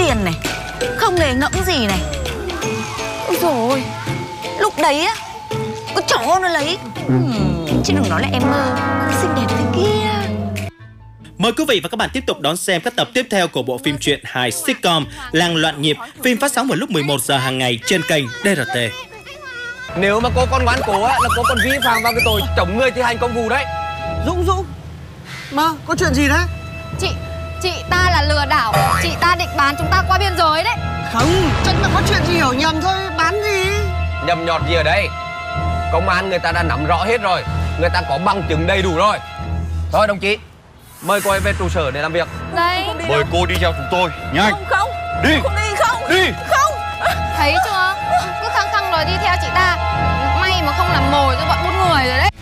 tiền này, không nghề ngẫm gì này. Ôi dồi ôi, lúc đấy á, có chó nó lấy. Chứ đừng nói là em mơ xinh đẹp thế kia. Mời quý vị và các bạn tiếp tục đón xem các tập tiếp theo của bộ phim truyện hài sitcom Làng Loạn Nhịp. Phim phát sóng vào lúc 11 giờ hàng ngày trên kênh DRT. Nếu mà cô con ngoan cố á, là cô còn vi phạm vào cái tội chống người thi hành công vụ đấy. Dũng mà có chuyện gì đấy? Chị ta là lừa đảo. Chị ta định bán chúng ta qua biên giới đấy. Không, chắc là có chuyện gì hiểu nhầm thôi. Bán gì? Nhầm nhọt gì ở đây? Công an người ta đã nắm rõ hết rồi, người ta có bằng chứng đầy đủ rồi. Thôi đồng chí, mời cô ấy về trụ sở để làm việc. Đây. Mời cô đi theo chúng tôi, nhanh. Không, Đi. không đi, không. Đi. Không. Thấy chưa? Cứ khăng khăng rồi đi theo chị ta. May mà không làm mồi cho bọn buôn người rồi đấy.